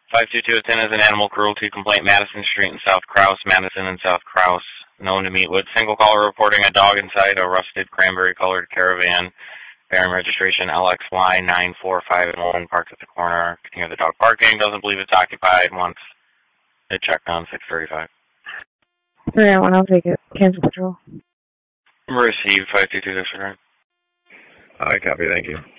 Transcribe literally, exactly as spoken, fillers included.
five two two ten is an animal cruelty complaint, Madison Street in South Crouse, Madison and South Crouse, known to meet with single caller reporting a dog inside a rusted cranberry-colored Caravan, bearing registration L X Y nine four five one, parked at the corner. Can hear the dog barking, doesn't believe it's occupied, wants it checked on six thirty-five. three oh one, I'll take it. Cancel patrol. Receive five two two, disregard. All right, copy, thank you.